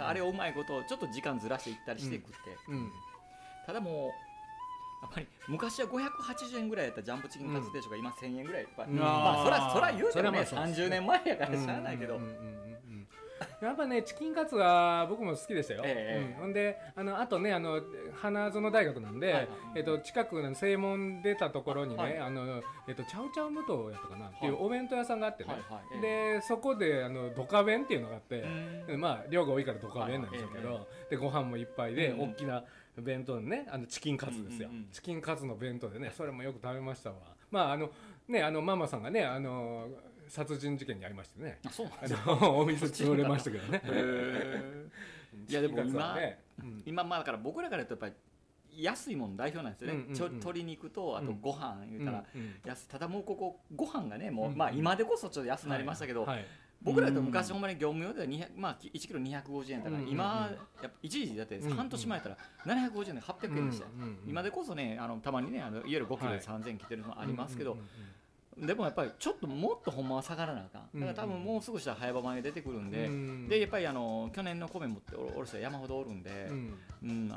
あれをうまいことちょっと時間ずらしていったりして食って、ただもうやっぱり昔は580円ぐらいやったジャンボチキンカツ定食が今1000円ぐらいいっぱい、まあそら言うてもね30年前やからしゃあないけど、 やっぱねチキンカツは僕も好きでしたよ、ほんであとね花園大学なんで、近くの正門出たところにね、チャウチャウムトやったかなっていうお弁当屋さんがあってね、でそこでドカ弁っていうのがあって、まあ量が多いからドカ弁なんでしょうけど、でご飯もいっぱいで大きな弁当のねチキンカツですよ、チキンカツの弁当でねそれもよく食べましたわ。まあママさんがね殺人事件に遭いましてね、お店潰れましたけどね。 いやでも今まあだから僕らから言うとやっぱり安いもの代表なんですよね、鶏肉とあとご飯言うたら安い、ただもうここご飯がねもうまあ今でこそちょっと安くなりましたけど、僕らと昔ほんまに業務用ではまあ1キロ250円だから、今やっぱ一時だって半年前やったら750円で800円でしたよ。今でこそねたまにねいわゆる5キロで3000円切ってるのもありますけど、でもやっぱりちょっともっとほんまは下がらなあかん。だから多分もうすぐしたら早場前出てくるんで、でやっぱり去年の米持っておる人は山ほどおるんで、ね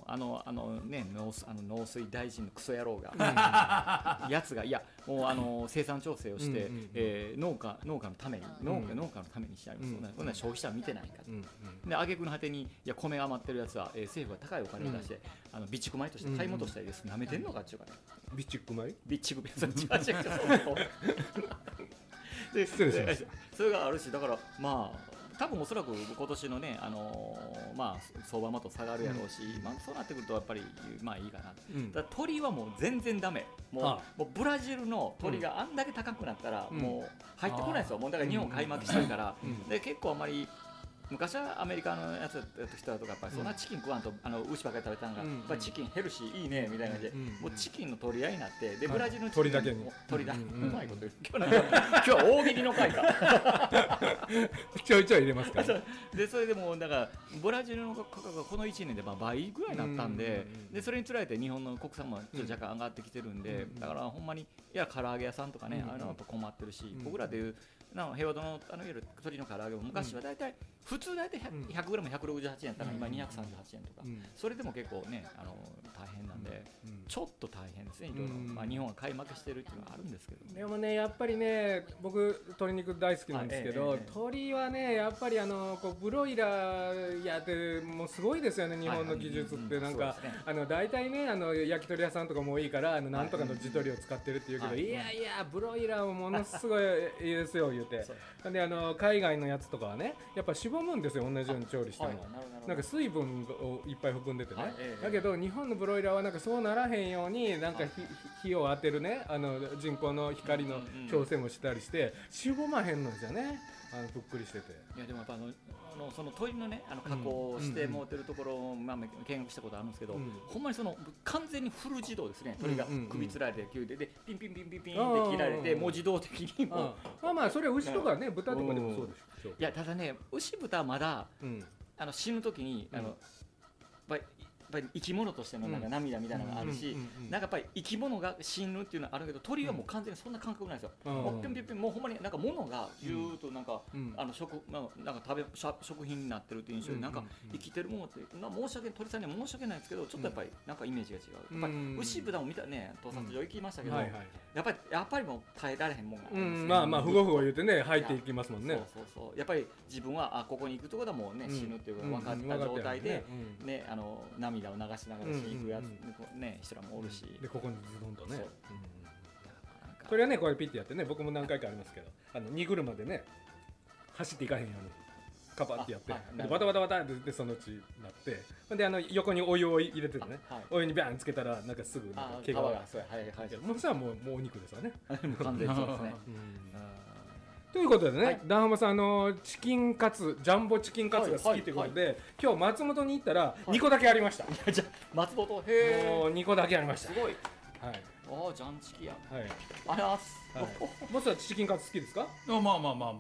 農水大臣のクソ野郎がやつがいやもう生産調整をして、農家のために農家のためにしてあります。こんな消費者は見てないかと。で挙句の果てにいや米が余ってるやつは政府が高いお金を出して備蓄米として買い戻したいです。なめてんのかっていうかね。 備蓄米？ 備蓄米。でそれがあるし、だからまあ多分おそらく今年のねまあ相場もと下がるやろうし、まあそうなってくるとやっぱりまあいいかな。だから鳥はもう全然ダメ。もうブラジルの鳥があんだけ高くなったらもう入ってこないですよ。もうだから日本開幕してるから、で結構あんまり。昔はアメリカのやつやった人とかやっぱりそんなチキン食わんと牛ばっかり食べたのが、やっぱりチキンヘルシーいいねみたいな感じで、もうチキンの取り合いになって、でブラジルのチキン鳥だけに鳥だ、うまいこと言う。今日は大喜利の回かちょいちょい入れますからでそれでもだからブラジルの価格がこの1年で倍ぐらいになったんで、でそれにつられて日本の国産もちょっと若干上がってきてるんで、だからほんまにいや唐揚げ屋さんとかね、ああいうのはやっぱ困ってるし、僕らでいう平和堂のいわゆる鶏の唐揚げも昔はだいたい普通だいたい 100g168 円やったら今238円とか、それでも結構ね大変なんで、ちょっと大変ですね。いろいろまあ日本は買い負けしてるっていうのはあるんですけど、 でもねやっぱりね僕鶏肉大好きなんですけど、鶏はねやっぱりこうブロイラーやってもうすごいですよね。日本の技術ってなんか大体ね焼き鳥屋さんとかも多いからなんとかの地鶏を使ってるっていうけど、いやいやブロイラーもものすごいいいですよ言うて、で海外のやつとかはねやっぱしぼむんですよ、同じように調理しても。なんか水分をいっぱい含んでてね、だけど日本のブロイラーはなんかそうならへんようになんか火を当てるね人工の光の調整もしたりしてしぼまへんのですよね。ぷっくりしてて。 いやでもやっぱその鳥のね加工して持ってるところをまあ見学したことあるんですけど、ほんまに完全にフル自動ですね。鳥が首つられて急でピンピンピンピンピンって切られてもう自動的にもまあそれは牛とかね豚とかでもそうでしょ。 いやただね牛豚はまだ死ぬ時にやっぱり生き物としてのなんか涙みたいなのがあるし、なんかやっぱり生き物が死ぬっていうのはあるけど、鳥はもう完全にそんな感覚ないですよ。もうピンピンピンもうほんまになんか物がずーっとなんかなんか食品になってるっていう印象で、なんか生きてるものって申し訳鳥さんには申し訳ないですけど、ちょっとやっぱりなんかイメージが違う。やっぱり牛豚も見たね盗撮場行きましたけど、やっぱりもう耐えられへんもんがあるんですね。 まあふごふご言うてね入っていきますもんね。 そうやっぱり自分はここに行くところだもうね死ぬっていうのが分かった状態でね涙を流しながら行くやつね人らもおるし、 でここにズドンとね、それはねこれピッてやってね、僕も何回かありますけど荷車でね走っていかへんようにカパってやってバタバタバタってそのうちなって、で横にお湯を入れてね、お湯にビャンつけたらなんかすぐ毛がもうそしたらもうお肉ですわね。 完全にそうですね。 ということでね、ダンハマさんチキンカツジャンボチキンカツが好きということで、今日松本に行ったら2個だけありました。 じゃ松本もう 2個だけありました。 すごい。 はい。 ジャンチキや。 はい。 あります。 ボスはチキンカツ好きですか？ まあ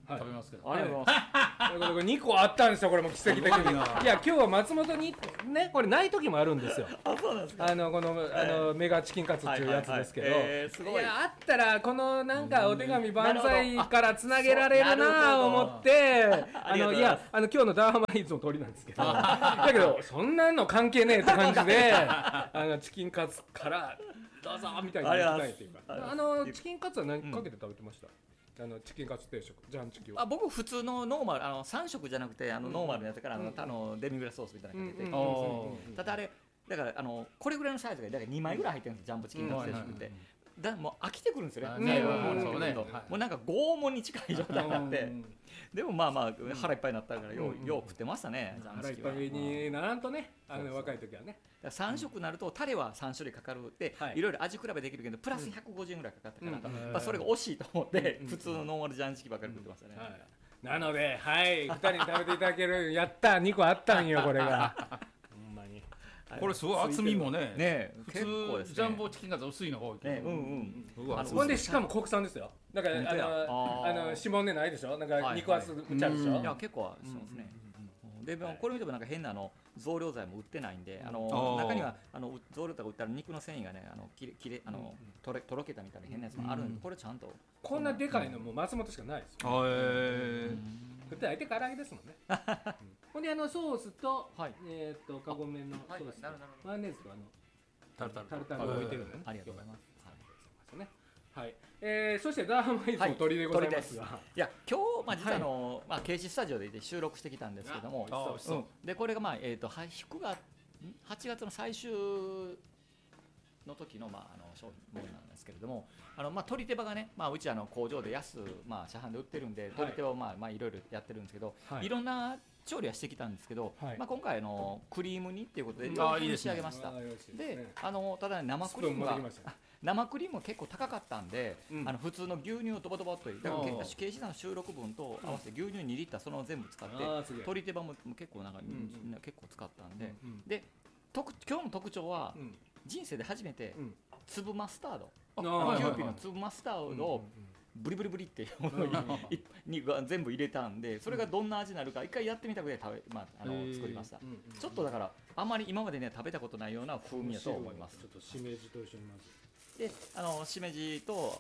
食べますけど。 ありがとうございます。 これ2個あったんですよ、これも奇跡的に。いや、今日は松本にね、これない時もあるんですよ。 そうなんですか。 このメガチキンカツっていうやつですけど、 すごい。 いや、あったらこのなんかお手紙万歳からつなげられるなと思って、いや、今日のダーハマイズの通りなんですけど、だけどそんなの関係ねえって感じで、チキンカツからどうぞみたいに言いたいっていうか、チキンカツは何かけて食べてました？チキンカツ定食、ジャンチキは。 僕普通のノーマル3色じゃなくてノーマルのやつからデミグラスソースみたいなのかけて、ただあれだからこれぐらいのサイズがだから2枚ぐらい入ってるんです、ジャンボチキンカツ定食って。もう飽きてくるんですよね。もうなんか拷問に近い状態になって、でもまあまあ腹いっぱいになったからよう食ってましたね。 腹いっぱいにならんとね、若い時はね。 3食になるとタレは3種類かかるっていろいろ味比べできるけどプラス150円ぐらいかかったからそれが惜しいと思って普通のノーマルジャンチキばっかり食ってましたね。 なので2人に食べていただけるやった2個あったんよこれが。ほんまにこれすごい厚みもね、 結構ですね。 ジャンボチキンカツ薄いのが多いけど、 ほんでしかも国産ですよ。だから指紋でないでしょ、なんか肉厚むちゃでしょ。 いや結構そうですね。でこれ見てもなんか変な増量剤も売ってないんで、中には増量剤が売ったら肉の繊維がねとろけたみたいな変なやつもあるんで、これちゃんとこんなでかいのも松本しかないですよ。振って相手唐揚げですもんね。ほんでソースとカゴメのソース、マヨネーズとタルタルを置いてるんだね。 ありがとうございます。 はい。そしてダーハマイズの鳥でございますが、 いや今日実はケージスタジオで収録してきたんですけども、でこれが8月の最終の時の商品ものなんですけれども、鶏手羽がね、うち工場で安市販で売ってるんで鶏手羽をいろいろやってるんですけど、いろんな調理はしてきたんですけど、今回クリーム煮っていうことで仕上げました。でただ生クリームが生クリームは結構高かったんで、普通の牛乳をドバドバっと入れて、ケージさんの収録分と合わせて牛乳2リッターその全部使って鶏手羽も結構結構使ったんで、で今日の特徴は人生で初めて粒マスタード、キューピーの粒マスタードをブリブリブリってに全部入れたんで、それがどんな味になるか一回やってみたくて作りました。ちょっとだからあんまり今までね食べたことないような風味だと思います。 ちょっとしめじと一緒にまずでしめじと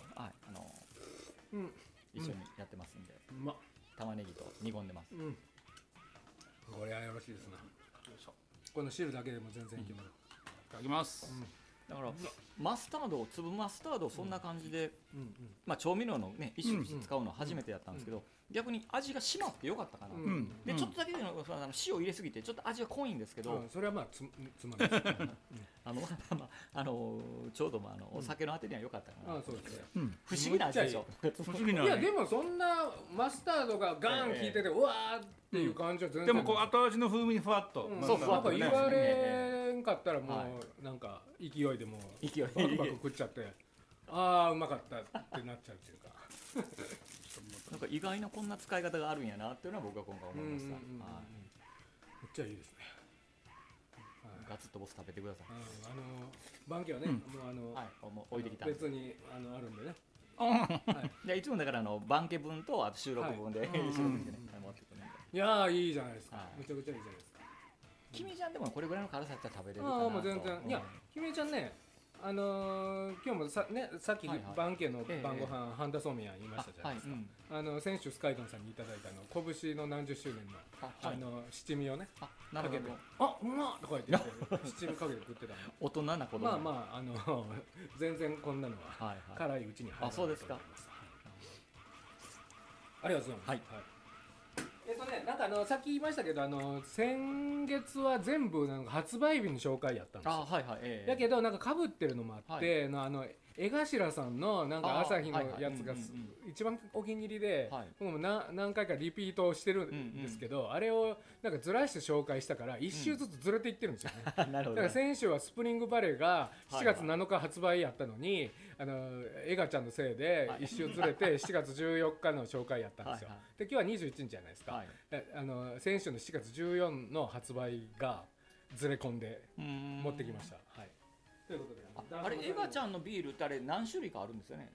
一緒にやってますんで、玉ねぎと煮込んでます。 これはよろしいですな。この汁だけでも全然いけます。 いただきます。 だから粒マスタードをそんな感じで調味料のね一種として使うのは初めてやったんですけど、逆に味が締まってよかったかな。でちょっとだけで塩入れすぎてちょっと味が濃いんですけど、それはつまみです。ちょうどお酒のあてには良かったかな。不思議な味でしょ。 いやでもそんなマスタードがガン効いててうわーっていう感じは全然。 でも後味の風味にふわっと。 そうなんか言われんかったらもうなんか勢いでもバクバク食っちゃって、ああうまかったってなっちゃうっていうか。 なんか意外なこんな使い方があるんやなっていうのは僕は今回思いました。めっちゃいいですね。 ガツッとボス食べてください。 バンケはね、 もう置いてきた。 別にあるんでね。 じゃいつもだからバンケ分とあと収録分で一緒に持ってくるんで。 いやいいじゃないですか。めちゃくちゃいいじゃないですか。 君ちゃんでもこれぐらいの辛さだったら食べれるかな。 もう全然。いや君ちゃんね。今日もさっきバンケの晩ご飯半田そうめん言いましたじゃないですか。先週スカイドンさんにいただいた拳の何十周年の七味をねかけて、うまっとか言って七味かけて食ってたの。 大人な子供。 全然こんなのは辛いうちに入る。 そうですか。 ありがとうございます。なんかさっき言いましたけど先月は全部なんか発売日の紹介やったんですよ。だけどなんか被ってるのもあって江頭さんのなんか朝日のやつが一番お気に入りで、僕も何回かリピートしてるんですけど、あれをなんかずらして紹介したから一周ずつずれていってるんですよね。だから先週はスプリングバレーが7月7日発売やったのに江頭ちゃんのせいで一周ずれて7月14日の紹介やったんですよ。で今日は21日じゃないですか。先週の7月14の発売がずれ込んで持ってきました。 ということであれエガちゃんのビールってあれ何種類かあるんですよね。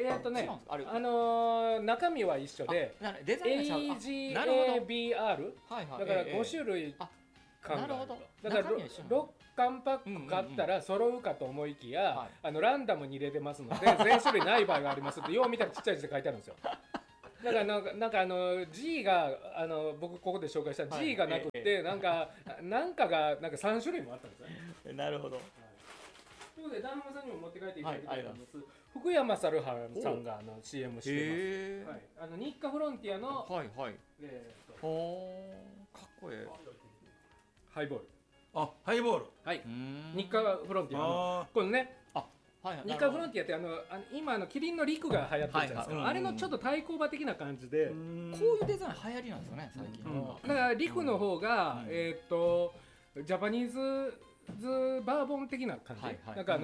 中身は一緒でデザインが AGABR だから5種類缶があると。だから6缶パック買ったら揃うかと思いきやランダムに入れてますので全種類ない場合がありますってよう見たらちっちゃい字で書いてあるんですよ。だからなんかG が僕ここで紹介した G がなくてなんかがなんか3種類もあったんですよね。 なるほど。 ということでダンハマさんにも持って帰っていただきたいと思います。福山雅治さんがCM してます。日課フロンティアのかっこいいハイボール。 ハイボール。 はい。日課フロンティアのこのね。日課フロンティアって今キリンのリクが流行ってるじゃないですか。あれのちょっと対抗馬的な感じで、こういうデザイン流行りなんですよね最近。 だからリクの方がジャパニーズバーボン的な感じ。なんか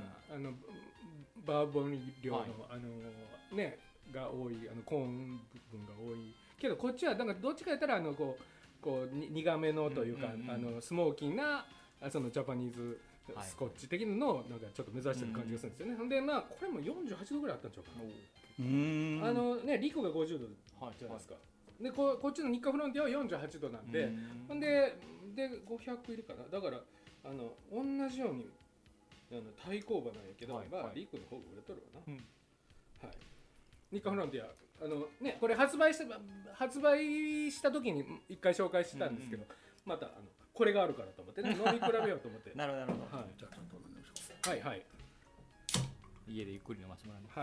バーボン量のねが多いコーン部分が多いけどこっちはなんかどっちかやったらこう苦めのというかスモーキーなそのジャパニーズスコッチ的なのをなんかちょっと目指してる感じがするんですよね。ほんでこれも48度ぐらいあったんちゃうかな。ねリクが50度じゃないですか。でこっちの日課フロンティアは48度なんで、ほんで500入りかな。だから同じように対抗馬なんやけど、リクの方が売れとるわな。日課フロンティアねこれ発売した時に一回紹介したんですけど、またこれがあるからと思ってね飲み比べようと思って。 なるほど。じゃあちょっと飲みましょう。 はい。 家でゆっくり飲ませてもらいます。 はい。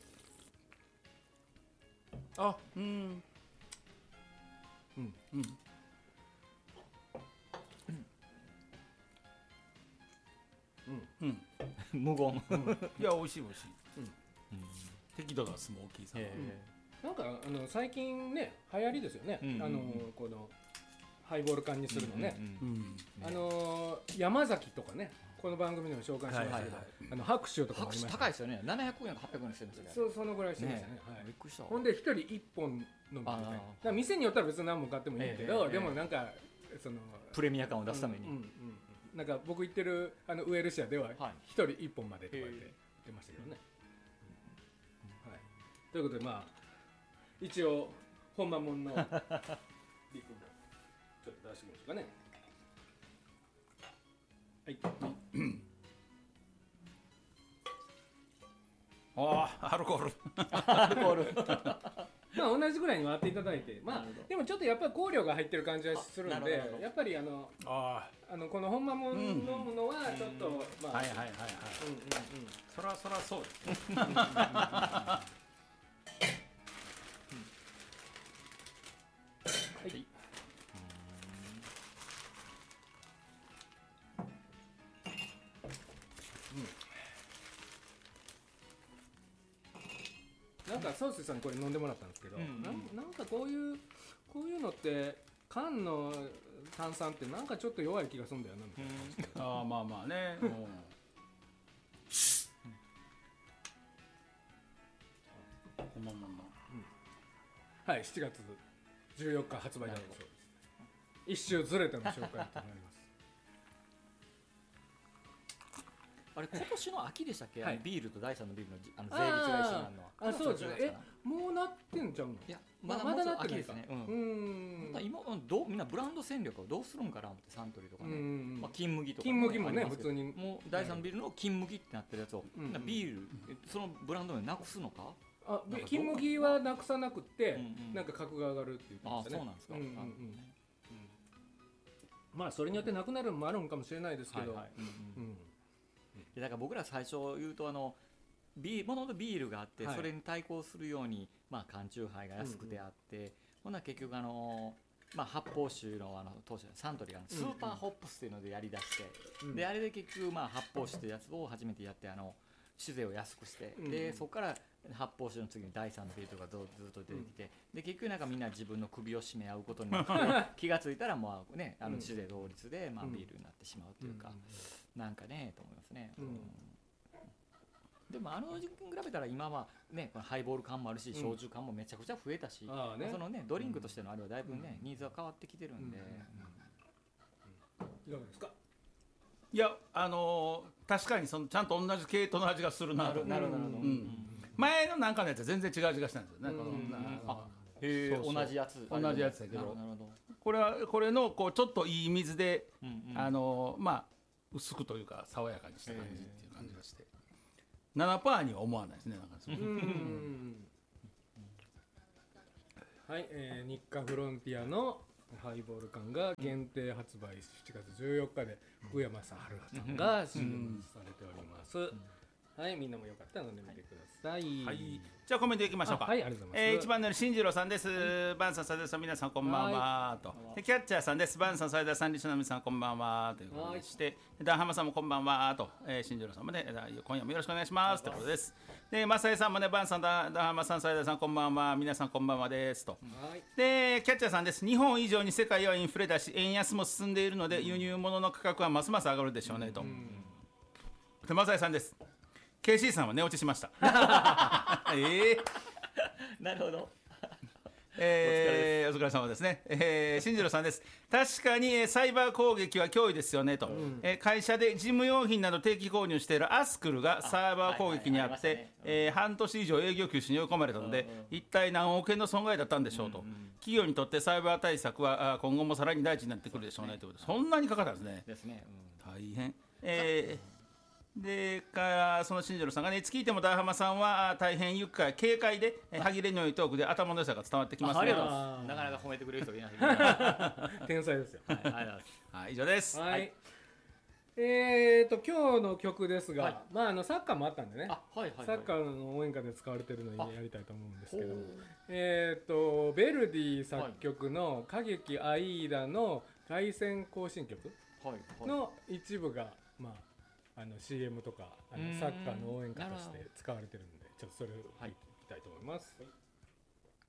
無言。 いや美味しい。適度なスモーキーさ。 なんか最近ね流行りですよね。このハイボール缶にするのね。山崎とかねこの番組でも紹介しましたけど白州とかもありました。 高いですよね。700円か800円してるんですよね。 そのぐらいしてましたね。 びっくりした。 ほんで一人1本飲むみたいな。店によったら別に何本買ってもいいけどでもなんかそのプレミア感を出すためになんか僕行ってるウエルシアでは一人1本までとか言ってましたけどね。ということで一応本間もんのリクもちょっと出してみましょうかね。 アルコール。 同じぐらいに割っていただいてでもちょっとやっぱり香料が入ってる感じはするんでやっぱりこの本間もん飲むのはちょっとそらそうですね。 なんかソースさんにこれ飲んでもらったんですけど、なんかこういうのって缶の炭酸ってなんかちょっと弱い気がするんだよなみたいな。 まあね。 はい、7月14日発売だそうです。一周ずれての紹介となります。 あれ今年の秋でしたっけ？ビールと第3のビールの税率が一緒になるのは。 そうですね。もうなってんじゃんの？ いやまだなってないですね。今みんなブランド戦略をどうするんかなってサントリーとかね。金麦とか。 金麦もね普通に。 もう第3ビールの金麦ってなってるやつをビールそのブランド名なくすのか？ 金麦はなくさなくてなんか格が上がるって言ってましたね。 そうなんですか。 それによってなくなるのもあるんかもしれないですけど。 だから僕ら最初言うともともとビールがあってそれに対抗するように缶チューハイが安くてあってほな結局発泡酒の当初サントリーがスーパーホップスっていうのでやりだしてであれで結局発泡酒ってやつを初めてやって酒税を安くしてでそこから発泡酒の次に第3のビールとかずっと出てきてで結局なんかみんな自分の首を絞め合うことになって気がついたらもうね酒税同率でビールになってしまうというかなんかねと思いますね。でも時期に比べたら今はねこのハイボール缶もあるし焼酎缶もめちゃくちゃ増えたしそのねドリンクとしてのあれはだいぶねニーズが変わってきてるんで。 いかがですか？ いいや確かにそのちゃんと同じ系統の味がするなと。 なるほど、 前のなんかのやつは全然違う味がしたんですよね。 同じやつ同じやつだけど、 なるほど。 これのこうちょっといい水で、まあ薄くというか爽やかにした感じっていう感じがして、7% には思わないですね。なんかはい、日課フロンティアのハイボール缶が限定発売7月14日で福山さんさんが CM されております。はい、みんなもよかったら飲んでみてください。 はい、じゃあコメントいきましょうか。 はい、ありがとうございます。 1番の新次郎さんです。バンさん、斉田さん、皆さんこんばんはと。でキャッチャーさんです。バンさん、斉田さん、リスナーの皆さんこんばんはということでして、ダンハマさんもこんばんはと、新次郎さんもね、今夜もよろしくお願いしますということです。で、マサイさんもね、バンさん、ダンハマさん、斉田さんこんばんは、皆さんこんばんはですと。で、キャッチャーさんです。日本以上に世界はインフレだし、円安も進んでいるので、輸入物の価格はますます上がるでしょうねと。で、マサイさんです。KC さんは寝落ちしました。 なるほど。 お疲れ様ですね。新次郎さんです。確かにサイバー攻撃は脅威ですよねと。会社で事務用品など定期購入しているアスクルがサイバー攻撃にあって、半年以上営業休止に追い込まれたので、一体何億円の損害だったんでしょうと。企業にとってサイバー対策は今後もさらに大事になってくるでしょうねということで、そんなにかかったんですね。 ですね。 大変。でその新次郎さんがね、いつ聞いても大浜さんは大変愉快軽快で歯切れの良いトークで頭の良さが伝わってきますね。 なかなか褒めてくれる人いない。 天才ですよ。 はい、以上です。 はい。今日の曲ですが、まあサッカーもあったんでね、サッカーの応援歌で使われてるのにやりたいと思うんですけど、ベルディ作曲の歌劇アイーダの凱旋行進曲の一部がまあCM とかサッカーの応援歌として使われてるんで、ちょっとそれを聞きたいと思います。